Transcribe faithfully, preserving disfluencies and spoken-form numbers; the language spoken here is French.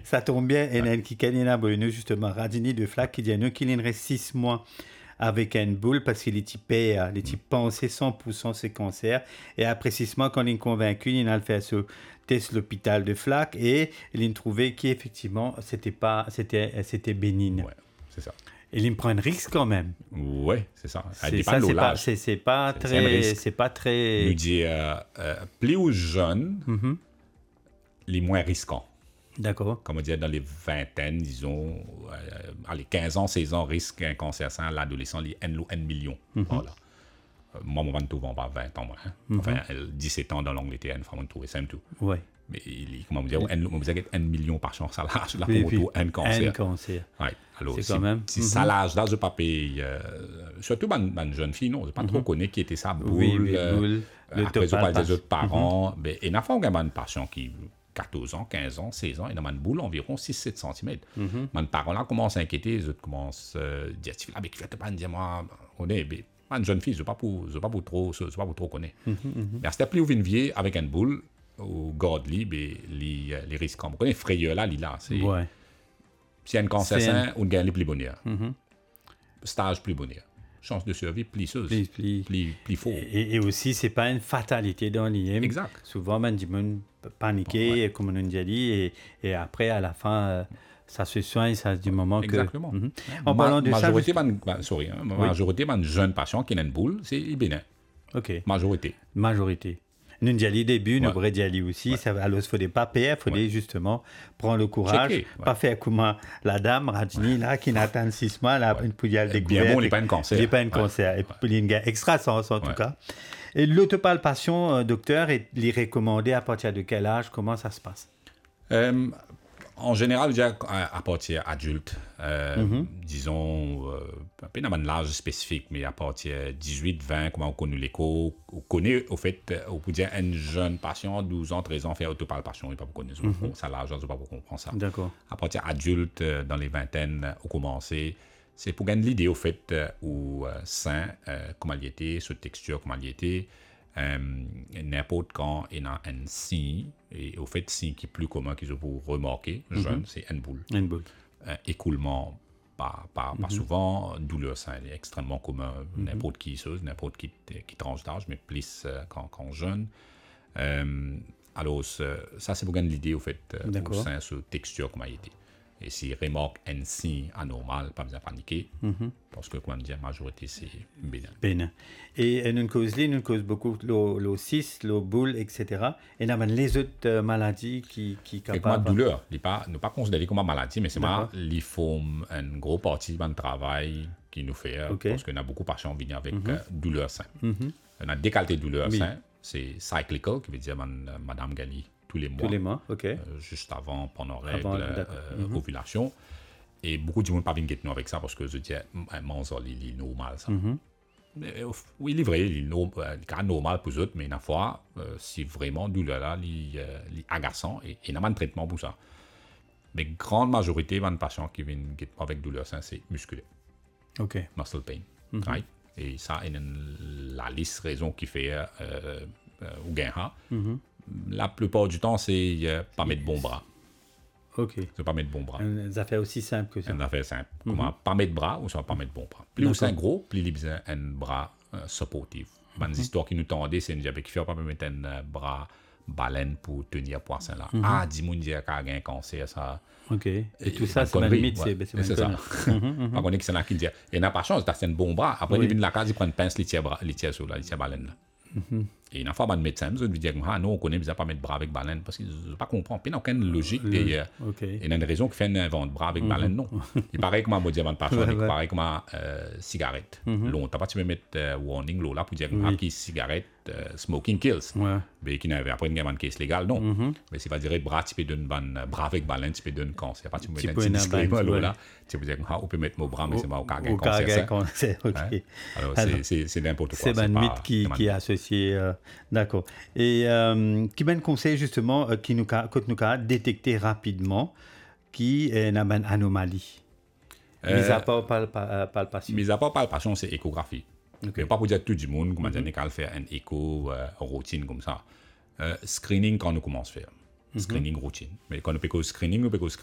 Ça tombe bien, et ouais. qui gagne là, justement, Radini de Flac qui dit nous qu'il y reste six mois avec une boule parce qu'il est typé, il est typé pensé cent pour cent ses cancers. Et après six mois, quand il est convaincu, il a fait ce test l'hôpital de Flac et il a trouvé qu'effectivement, c'était pas, c'était, c'était bénigne. Ouais, c'est ça. Et il me prend un risque quand même. Oui, c'est ça. C'est, ça, c'est, pas, c'est, c'est pas c'est, très... C'est, c'est pas très... Nous dit, euh, euh, plus jeunes, mm-hmm. les moins risquants. D'accord. Comme on dit, dans les vingtaines, disons, euh, allez, quinze ans, seize ans, risque un cancer sein, l'adolescent, il y a un million. Mm-hmm. Voilà. Euh, moi, mon ventre va pas vingt ans, moi. Hein. Mm-hmm. Enfin, dix-sept ans dans l'Angleterre, une fois, on trouve ça, tout. Oui. Mais il, comment on dit, on dit un million par chance à l'âge, là, oui, pour oui. un cancer. Un cancer. Ouais. Alors, c'est si, quand même. Si mm-hmm. ça l'âge, là, je ne pas payer, euh, surtout une ben, jeune fille, non, je ne pas mm-hmm. trop connaître qui était sa boule. Oui, oui, euh, boule. Euh, après, je parle des autres parents. Mm-hmm. Ben, et il y a une patient qui, quatorze ans, quinze ans, seize ans, il y a une boule environ six à sept centimètres. Mm-hmm. Mes parents-là commencent à s'inquiéter, les autres commencent à dire, ah, mais qui fait pas dire, moi, on est, ben, une jeune fille, je ne sais pas pour, pas pour trop, je pas pour trop connaître. Mm-hmm. Mais c'était plus une vieille avec une boule, au garde li, ben, les, les risques. On connaît frayeur là, là, c'est. Ouais. Si y a un cancer sain, on gagne plus bonheur. Mm-hmm. Stage plus bonheur. Chance de survie plus plus, plus, plus, plus fort. Et, et aussi, ce n'est pas une fatalité dans l'I M. Exact. Souvent, on dit paniquer, ouais. comme on a déjà dit, et, et après, à la fin, euh, ça se soigne, ça du moment Exactement. que... Exactement. Mm-hmm. En Ma, parlant de majorité ça... Man, bah, sorry, hein, oui. Majorité de jeunes patients qui ont une boule, c'est bénin. OK. Majorité. Majorité. Nous avons dit au début, nous avons dit aussi, ouais. ça, alors il ne fallait pas payer, il fallait ouais. justement prendre le courage, Checker, ouais. pas faire comme la dame, Radini, là, qui n'a atteint six mois, là, ouais. pour y aller découvrir. Bien bon, il n'est pas un cancer. Il n'est pas un cancer. Ouais. Et il y a un extra sens, en ouais. tout cas. Et l'autopalpation, euh, docteur, il est recommandé à partir de quel âge? Comment ça se passe? euh, En général, je dirais à partir adulte, euh, mm-hmm. disons, euh, un peu dans un âge spécifique, mais à partir de dix-huit vingt, comment on connaît l'écho, on connaît, au fait, on peut dire un jeune patient, douze ans, treize ans, faire autopalpation, il ne pas pour connaître mm-hmm. ça, l'âge, je ne sais pas pour comprendre ça. D'accord. À partir adulte, dans les vingtaines, on commence, c'est pour gagner l'idée, au fait, au euh, sein, euh, comment il était, sur texture, comment il était. Euh, n'importe quand il y a un signe, et au fait, signe qui est plus commun qu'ils ont pour remarquer, mm-hmm. jeune, c'est une boule. Une boule. Euh, écoulement, pas, pas, mm-hmm. pas souvent. Douleur, c'est extrêmement commun. Mm-hmm. N'importe qui, n'importe qui, qui tranche d'âge, mais plus euh, quand, quand jeune. Euh, alors, ça, c'est pour gagner l'idée, au fait, euh, au sein, sur texture, comment il était. Et si remarque un signe anormal, pas besoin de paniquer, mm-hmm. parce que, comment dire, la majorité, c'est bénin. Bénin. Et une cause, une cause beaucoup, le cyste, le boule, et cetera. Et il y a les autres maladies qui sont capables... Comme douleur, ne pas, pas considéré comme une maladie, mais c'est mal, il faut une grosse partie de travail qui nous fait, okay. parce qu'on a beaucoup de patients qui viennent avec mm-hmm. euh, douleur sein. Mm-hmm. On a des qualités de douleur oui. sein, c'est cyclical, qui veut dire man, Madame Gali. Tous les mois, Tous les mois okay. euh, juste avant, pendant règle, euh, mm-hmm. ovulation. Et beaucoup de gens ne peuvent pas venir avec ça parce que je dis, il est normal ça. Mm-hmm. Mais, euh, oui, il est vrai, il est euh, normal pour les autres, mais une fois, euh, si vraiment douleur là, il est agaçant et il n'y a pas de traitement pour ça. Mais la grande majorité des patients qui viennent avec douleur, c'est musculaire. OK. Muscle pain. Mm-hmm. Right? Et ça, c'est la liste de raisons qui fait euh, euh, ou gain. Mm-hmm. La plupart du temps, c'est euh, pas mettre bon bras. OK. C'est pas mettre bon bras. Une affaire aussi simple que ça. Une affaire simple. Mm-hmm. Comment pas mettre bras ou soit pas mettre bon bras. Plus c'est gros, plus il y a besoin d'un bras euh, supportif. Mm-hmm. Les histoires qui nous tendaient, c'est qu'il ne faut pas mettre un euh, bras baleine pour tenir poisson là. Mm-hmm. Ah, dis-moi qu'il y a un cancer, ça. OK. Et, et tout ça, c'est ma limite. Ouais. C'est, c'est ça. Par contre, c'est là qu'il dit, il n'y a pas de chance, tu as un bon bras. Après, il vient de la case, il prend une pince, il tire sur la baleine là. Mm-hmm. Et une fois, le médecin me dit ah, non, on connaît, mais pas mettre bras avec baleine parce qu'ils ne pas comprendre. Puis il n'y a aucune logique. Il y a une raison qui fait un vent de bras avec mm-hmm. baleine, non. Il paraît que ma diamant de passion, il paraît que ma euh, cigarette. Mm-hmm. L'on, tu n'as pas tu peux mettre euh, warning là pour dire oui. qui cigarette, euh, smoking kills. Ouais. Mais qui n'avait après une gamme de case légale, non. Mm-hmm. Mais c'est pas dire bras, tu peux donner un bras avec baleine, tu peux donner un cancer. Pas tu peux mettre un disclaimer là. Tu peux dire ah, on peut mettre mon bras, mais c'est pas au cas d'un cancer. cancer. Okay. Alors, c'est, c'est, c'est n'importe quoi. C'est un mythe qui, qui est associé. Euh, d'accord. Et euh, qui m'a conseillé justement euh, qui nous a, que nous a détecté rapidement qui est une anomalie. Euh, mis à part palpa, palpation. Mis à part palpation, c'est échographie. Okay. Mais pas pour dire tout le monde, comment mm-hmm. dire, qu'à faire un écho euh, routine comme ça. Euh, screening quand on commence à faire. Mm-hmm. Screening routine. Mais quand on peut faire screening, on peut faire